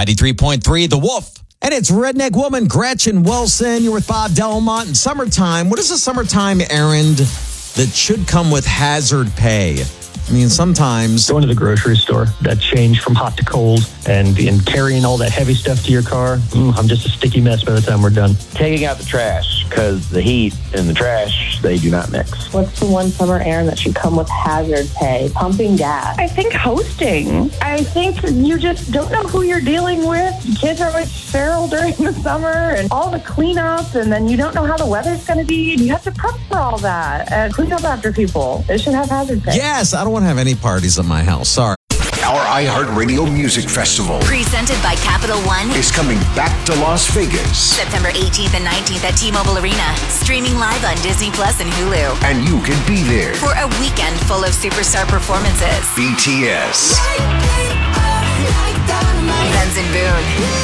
93.3 The Wolf. And it's Redneck Woman Gretchen Wilson. You're with Bob Delmont. In summertime, what is a summertime errand that should come with hazard pay? I mean, sometimes going to the grocery store, that change from hot to cold, and carrying all that heavy stuff to your car. I'm just a sticky mess by the time we're done. Taking out the trash, because the heat and the trash, they do not mix. What's the one summer errand that should come with hazard pay? Pumping gas. I think hosting. I think you just don't know who you're dealing with. Kids are always feral during the summer and all the cleanup, and then you don't know how the weather's going to be, and you have to prep for all that and clean up after people. It should have hazard pay. Yes, I don't want to have any parties at my house. Sorry. Our iHeartRadio Music Festival, presented by Capital One, is coming back to Las Vegas. September 18th and 19th at T-Mobile Arena. Streaming live on Disney Plus and Hulu. And you can be there for a weekend full of superstar performances. BTS, Benson Boone,